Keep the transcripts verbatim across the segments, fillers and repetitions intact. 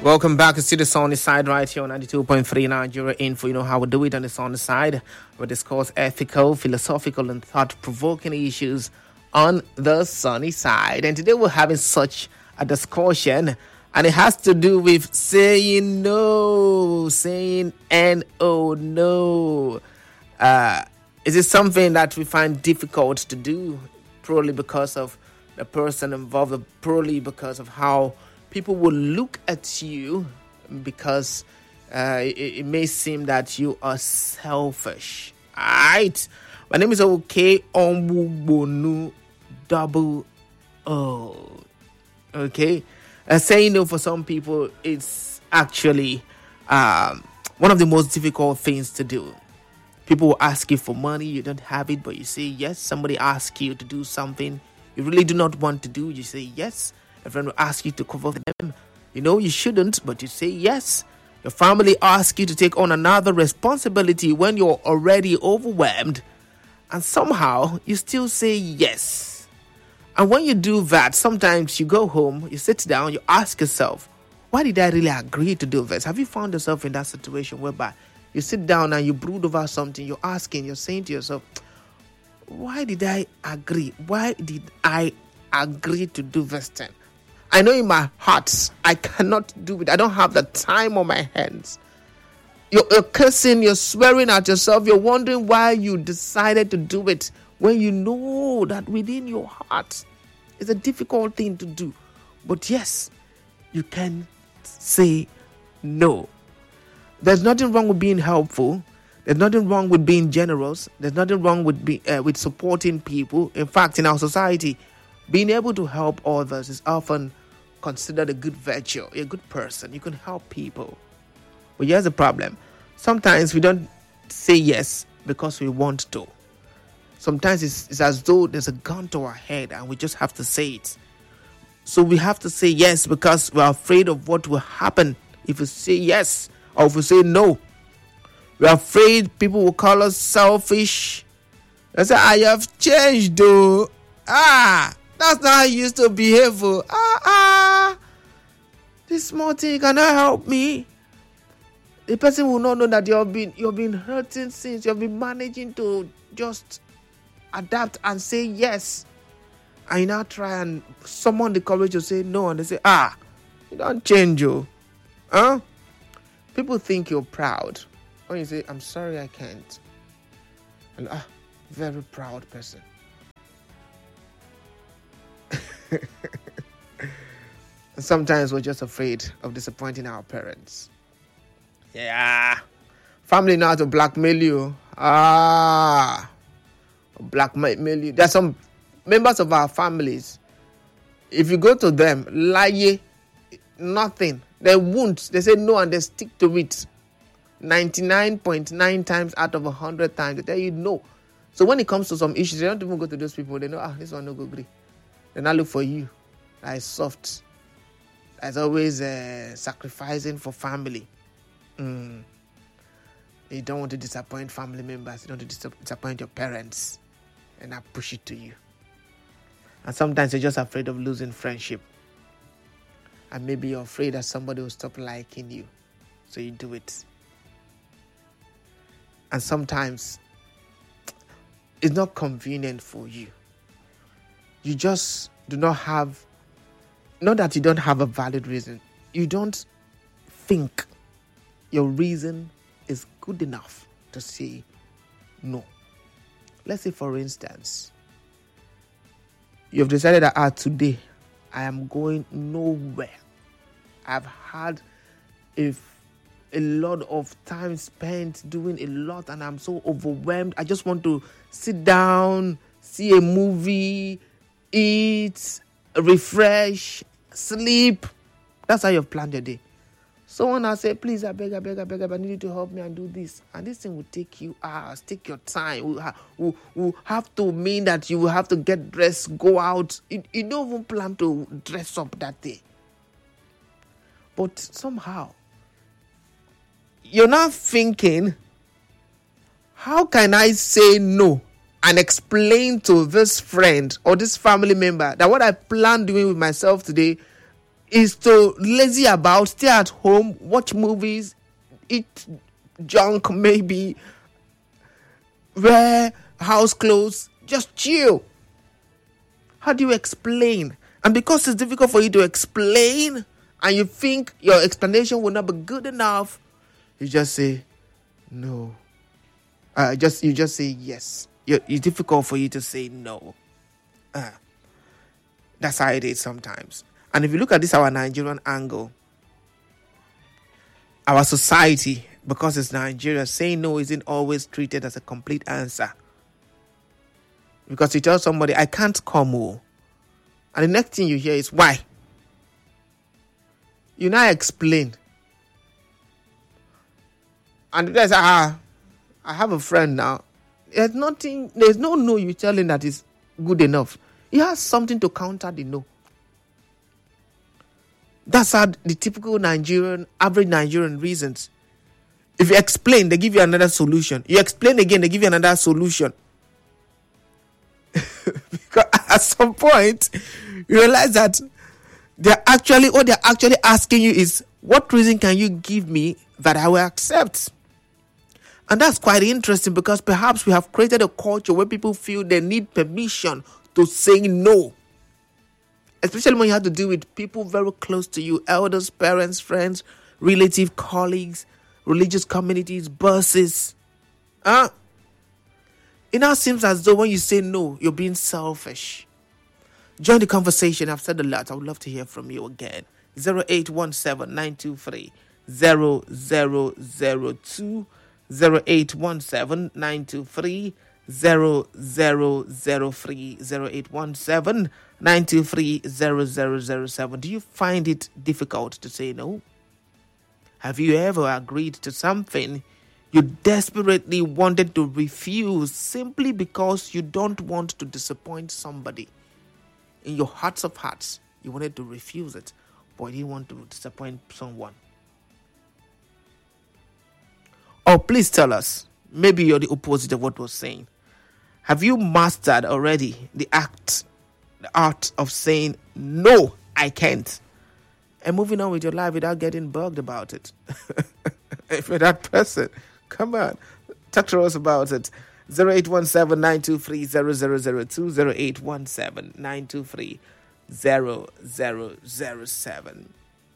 Welcome back to the Sunny Side right here on ninety-two point three Nigeria Info. You know how we do it on the Sunny Side. We discuss ethical, philosophical, and thought-provoking issues on the sunny side. And today we're having such a discussion, and it has to do with saying no, saying N O, no. Uh, is it something that we find difficult to do, probably because of the person involved, or probably because of how people will look at you, because uh, it, it may seem that you are selfish. All right. My name is OK Onwubonu Double O. Okay. Uh, saying no for some people is actually um, one of the most difficult things to do. People will ask you for money, you don't have it, but you say yes. Somebody asks you to do something you really do not want to do, you say yes. A friend will ask you to cover them. You know you shouldn't, but you say yes. Your family asks you to take on another responsibility when you're already overwhelmed, and somehow you still say yes. And when you do that, sometimes you go home, you sit down, you ask yourself, why did I really agree to do this? Have you found yourself in that situation whereby you sit down and you brood over something, you're asking, you're saying to yourself, why did I agree? Why did I agree to do this thing? I know in my heart, I cannot do it. I don't have the time on my hands. You're, you're cursing, you're swearing at yourself. You're wondering why you decided to do it when you know that within your heart it's a difficult thing to do. But yes, you can say no. There's nothing wrong with being helpful. There's nothing wrong with being generous. There's nothing wrong with be, uh, with supporting people. In fact, in our society, being able to help others is often considered a good virtue. You're a good person. You can help people. But here's the problem. Sometimes we don't say yes because we want to. Sometimes it's, it's as though there's a gun to our head and we just have to say it. So we have to say yes because we're afraid of what will happen if we say yes or if we say no. We're afraid people will call us selfish. They say, I have changed though. Ah, that's not how you used to behave. Ah, ah. This small thing cannot help me. The person will not know that you've been you've been hurting since you've been managing to just adapt and say yes. And you now try and summon the courage to say no, and they say, ah, you don't change, you. Huh? People think you're proud. When you say, I'm sorry, I can't. And ah, very proud person. Sometimes we're just afraid of disappointing our parents. Yeah. Family know how to blackmail you. Ah. Blackmail you. There's some members of our families. If you go to them, lie, nothing. They won't. They say no and they stick to it. ninety-nine point nine times out of one hundred times, they tell you no. So when it comes to some issues, they don't even go to those people. They know, ah, this one no go agree. Then I look for you. That is soft. That's always uh, sacrificing for family. Mm. You don't want to disappoint family members. You don't want to dis- disappoint your parents. And I push it to you. And sometimes you're just afraid of losing friendship. And maybe you're afraid that somebody will stop liking you. So you do it. And sometimes it's not convenient for you. You just do not have, not that you don't have a valid reason. You don't think your reason is good enough to say no. Let's say, for instance, you've decided that ah, today I am going nowhere. I've had a, a lot of time spent doing a lot and I'm so overwhelmed. I just want to sit down, see a movie, eat, refresh, sleep. That's how you've planned your day. Someone has said, please, I beg, I beg, I beg, I need you to help me and do this. And this thing will take you hours, take your time. Will ha- will, will have to mean that you will have to get dressed, go out. You, you don't even plan to dress up that day. But somehow, you're not thinking, how can I say no and explain to this friend or this family member that what I plan doing with myself today is to lazy about, stay at home, watch movies, eat junk, maybe wear house clothes, just chill. How do you explain? And because it's difficult for you to explain, and you think your explanation will not be good enough, you just say no. Uh, just you just say yes. You're, it's difficult for you to say no. Uh, that's how it is sometimes. And if you look at this, our Nigerian angle, our society, because it's Nigeria, saying no isn't always treated as a complete answer. Because you tell somebody, I can't come home. And the next thing you hear is, why? You now explain. And you guys, ah, I have a friend now. There's nothing, there's no no you telling that is good enough. He has something to counter the no. That's how the typical Nigerian, average Nigerian reasons. If you explain, they give you another solution. You explain again, they give you another solution. Because at some point, you realize that they're actually, what they're actually asking you is, what reason can you give me that I will accept? And that's quite interesting, because perhaps we have created a culture where people feel they need permission to say no. Especially when you have to deal with people very close to you, elders, parents, friends, relatives, colleagues, religious communities, bosses. Huh? It now seems as though when you say no, you're being selfish. Join the conversation. I've said a lot. I would love to hear from you again. zero eight one seven, nine two three, zero zero zero two, zero eight one seven, nine two three, zero zero zero three, zero eight one seven, nine two three, zero zero zero seven. Do you find it difficult to say no? Have you ever agreed to something you desperately wanted to refuse simply because you don't want to disappoint somebody? In your hearts of hearts, you wanted to refuse it, but you didn't want to disappoint someone. Or please tell us, maybe you're the opposite of what we're saying. Have you mastered already the act, the art of saying, no, I can't, and moving on with your life without getting bugged about it? If you're that person, come on, talk to us about it. zero eight one seven, nine two three, zero zero zero two, zero eight one seven, nine two three, zero zero zero seven.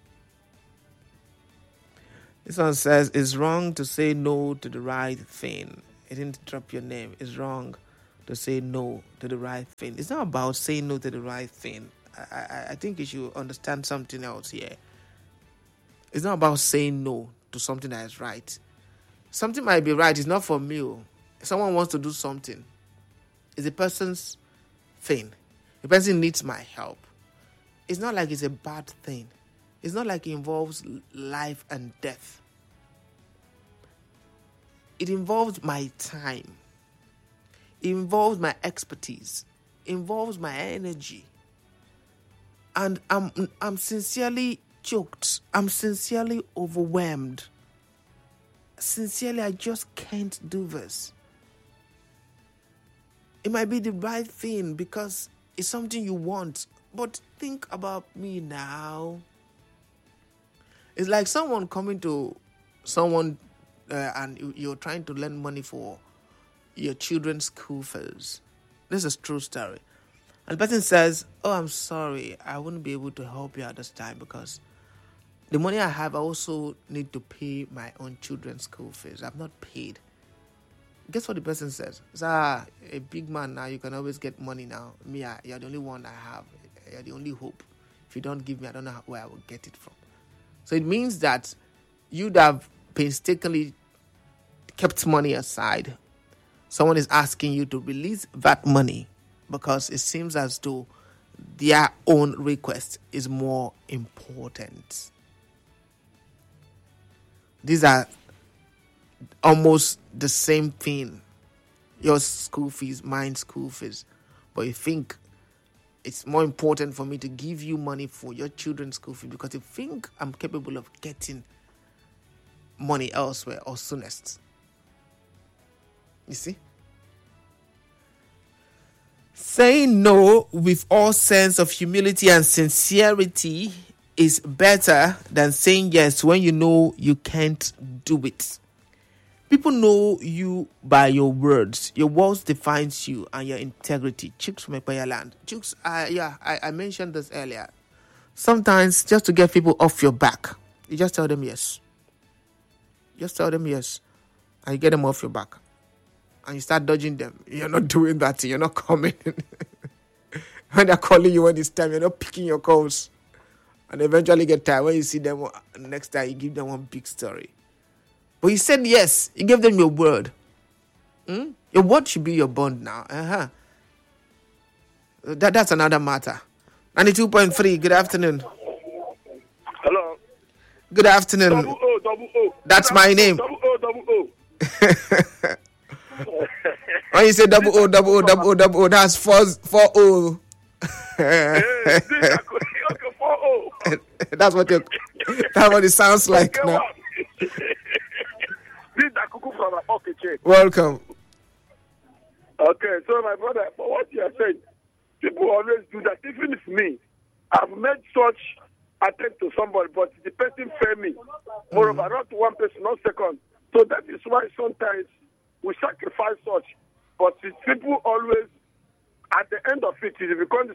This one says, it's wrong to say no to the right thing. It didn't drop your name. It's wrong to say no to the right thing. It's not about saying no to the right thing. I, I, I think you should understand something else here. It's not about saying no to something that is right. Something might be right. It's not for me. If someone wants to do something, it's a person's thing. The person needs my help. It's not like it's a bad thing. It's not like it involves life and death. It involves my time. It involves my expertise. It involves my energy. And I'm I'm sincerely choked. I'm sincerely overwhelmed. Sincerely, I just can't do this. It might be the right thing because it's something you want. But think about me now. It's like someone coming to someone uh, and you're trying to lend money for your children's school fees. This is a true story. And the person says, oh, I'm sorry, I wouldn't be able to help you at this time because the money I have, I also need to pay my own children's school fees. I've not paid. Guess what the person says? It's, ah, a big man now, you can always get money now. Me, I, you're the only one I have. You're the only hope. If you don't give me, I don't know where I will get it from. So it means that you'd have painstakingly kept money aside. Someone is asking you to release that money because it seems as though their own request is more important. These are almost the same thing. Your school fees, mine school fees. But you think it's more important for me to give you money for your children's school fees because you think I'm capable of getting money elsewhere or soonest. You see? Saying no with all sense of humility and sincerity is better than saying yes when you know you can't do it. People know you by your words. Your words defines you and your integrity. Chooks from Ekpaya land. Chooks, uh, yeah, I, I mentioned this earlier. Sometimes just to get people off your back, you just tell them yes. Just tell them yes. And you get them off your back. And you start dodging them. You're not doing that. You're not coming. When they're calling you when it's time, you're not picking your calls. And eventually get tired. When you see them next time, you give them one big story. But you said yes. You gave them your word. Hmm? Your word should be your bond now. Uh-huh. That, that's another matter. ninety-two point three, good afternoon. Hello. Good afternoon. Double O, double O. That's double my O, name. Double O, double O. When you say double O, double O, double O, double O, that's four, four O. Hey, okay, four O. That's what you. That's what it sounds like Okay, now. what? This is Akuku from Okeche. Welcome. Okay, so my brother, for what you are saying, people always do that. Even if me, I've made such attempt to somebody, but the person failed me. Moreover, mm. not one person, not second. So that is why sometimes we sacrifice such. But people always, at the end of it, it becomes